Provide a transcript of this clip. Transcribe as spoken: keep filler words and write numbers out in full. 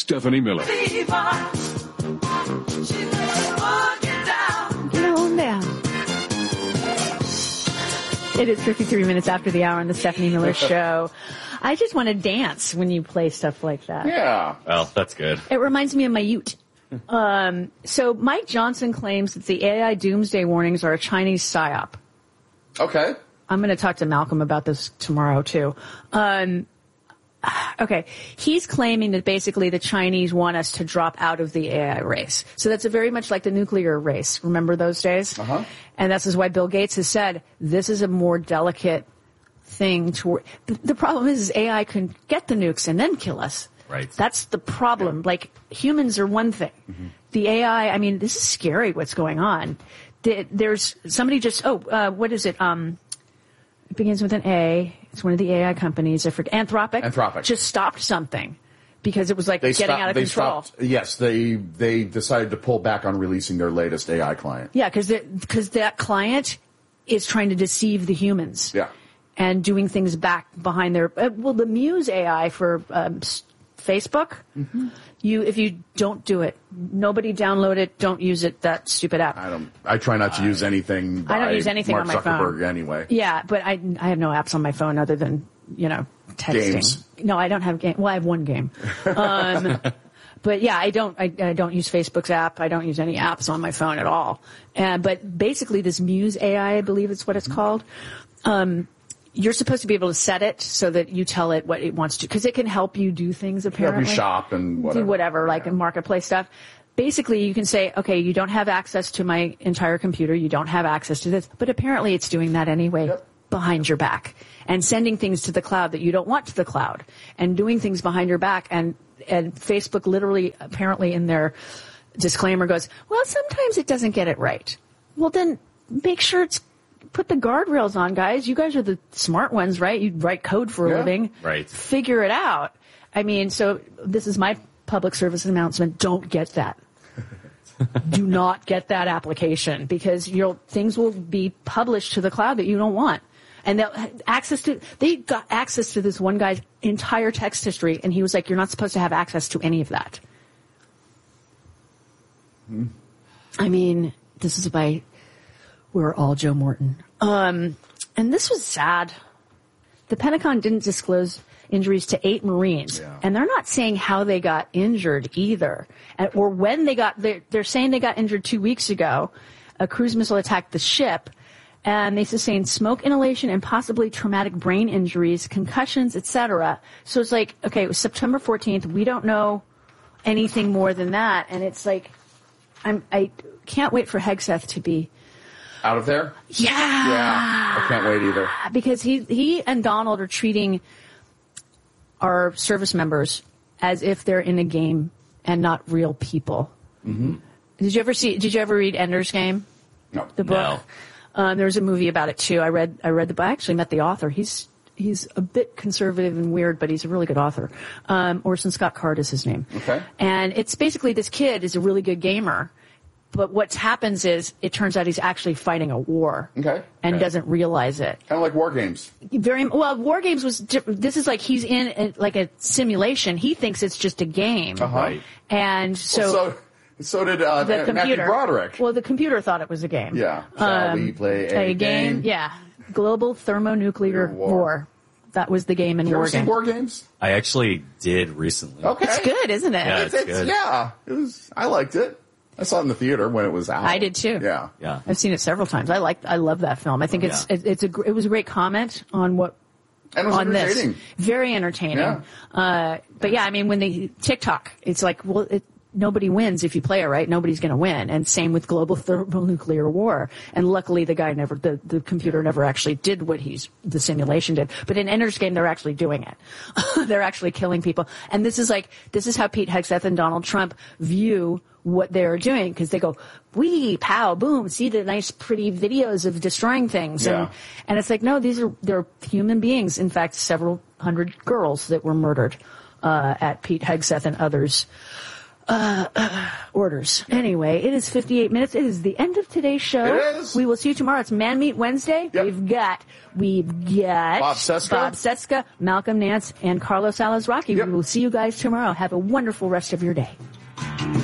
Stephanie Miller. Get on down. It is fifty-three minutes after the hour on the Stephanie Miller Show. I just want to dance when you play stuff like that. Yeah. Well, that's good. It reminds me of my ute. Um, so Mike Johnson claims that the A I doomsday warnings are a Chinese psyop. Okay. I'm going to talk to Malcolm about this tomorrow, too. Um, okay. He's claiming that basically the Chinese want us to drop out of the A I race. So that's a very much like the nuclear race. Remember those days? Uh-huh. And this is why Bill Gates has said this is a more delicate thing to work. The problem is, is A I can get the nukes and then kill us. Right. That's the problem. Yeah. Like, humans are one thing. Mm-hmm. The A I, I mean, this is scary what's going on. There's somebody just, oh, uh, what is it? Um, it begins with an A. It's one of the A I companies. I forget. Anthropic. Anthropic. Just stopped something because it was like they getting stopped, out of they control. Stopped, yes, they they decided to pull back on releasing their latest A I client. Yeah, because because that client is trying to deceive the humans. Yeah. And doing things back behind their, uh, well, the Muse A I for um, Facebook, mm-hmm. you if you don't do it, nobody download it, don't use it, that stupid app. I don't. I try not to use anything. By I don't use anything Mark on my Zuckerberg phone anyway. Yeah, but I I have no apps on my phone other than, you know, texting. Games. No, I don't have game. Well, I have one game. Um, but yeah, I don't. I, I don't use Facebook's app. I don't use any apps on my phone at all. Uh, but basically, this Muse A I, I believe it's what it's mm-hmm. called. Um, You're supposed to be able to set it so that you tell it what it wants to, because it can help you do things apparently. Help you shop and whatever. Do whatever, like yeah. in marketplace stuff. Basically, you can say, okay, you don't have access to my entire computer, you don't have access to this, but apparently it's doing that anyway yep. behind your back and sending things to the cloud that you don't want to the cloud and doing things behind your back. And, and Facebook literally, apparently in their disclaimer goes, well, sometimes it doesn't get it right. Well, then make sure it's put the guardrails on, guys. You guys are the smart ones, right? You write code for a yeah. living. Right. Figure it out. I mean, so this is my public service announcement. Don't get that. Do not get that application because your things will be published to the cloud that you don't want. And they'll access to, they got access to this one guy's entire text history, and he was like, you're not supposed to have access to any of that. Hmm. I mean, this is by We're all Joe Morton. Um, and this was sad. The Pentagon didn't disclose injuries to eight Marines. Yeah. And they're not saying how they got injured either. And, or when they got, they're, they're saying they got injured two weeks ago. A cruise missile attacked the ship. And they sustained smoke inhalation and possibly traumatic brain injuries, concussions, et cetera. So it's like, okay, it was September fourteenth. We don't know anything more than that. And it's like, I'm, I can't wait for Hegseth to be out of there? Yeah. Yeah. I can't wait either. Because he he and Donald are treating our service members as if they're in a game and not real people. Mm-hmm. Did you ever see did you ever read Ender's Game? No. The book? No. Um, there was a movie about it too. I read I read the book. I actually met the author. He's he's a bit conservative and weird, but he's a really good author. Um, Orson Scott Card is his name. Okay. And it's basically this kid is a really good gamer. But what happens is it turns out he's actually fighting a war. Okay. And okay. doesn't realize it. Kind of like War Games. Very well. War Games was different. This is like he's in a, like a simulation. He thinks it's just a game. Uh-huh. Right. And so, well, so so did uh, the Matthew computer. Broderick. Well, the computer thought it was a game. Yeah. Shall um, we play a, a game? game? Yeah. Global thermonuclear war. war. That was the game in Did you War ever see Games. War Games? I actually did recently. Okay. It's good, isn't it? Yeah, it's, it's it's, good. Yeah. It was. I liked it. I saw it in the theater when it was out. I did too. Yeah. Yeah. I've seen it several times. I like. I love that film. I think it's yeah. it, it's a gr- it was a great comment on what And it was on entertaining. this. Very entertaining. Yeah. Uh, but yeah, I mean, when they TikTok, it's like, well, it, nobody wins if you play it right. Nobody's going to win. And same with global thermonuclear war. And luckily, the guy never, the, the computer never actually did what he's the simulation did. But in Ender's Game, they're actually doing it. They're actually killing people. And this is like this is how Pete Hegseth and Donald Trump view what they're doing, because they go, wee, pow, boom, see the nice, pretty videos of destroying things. Yeah. And, and it's like, no, these are, they're human beings. In fact, several hundred girls that were murdered, uh, at Pete Hegseth and others' Uh, uh, orders. Anyway, it is fifty-eight minutes. It is the end of today's show. It is. We will see you tomorrow. It's Man Meat Wednesday. Yep. We've got, we've got Bob Seska. Bob Seska, Malcolm Nance, and Carlos Alazraki. Yep. We will see you guys tomorrow. Have a wonderful rest of your day.